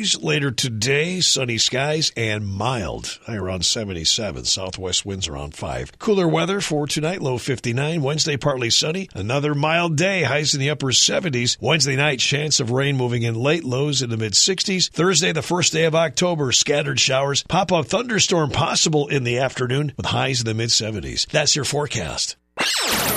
60s. Later today, sunny skies and mild. High around 77. Southwest winds around 5. Cooler weather for tonight, low 59. Wednesday, partly sunny. Another mild day, highs in the upper 70s. Wednesday night, chance of rain moving in late, lows in the mid-60s. Thursday, the first day of October, scattered showers. Pop-up thunderstorm possible in the afternoon with highs in the mid-70s. That's your forecast.